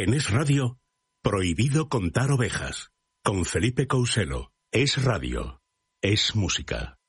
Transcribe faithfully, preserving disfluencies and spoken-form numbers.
En Es Radio, Prohibido contar ovejas, con Felipe Couselo. Es Radio, es música.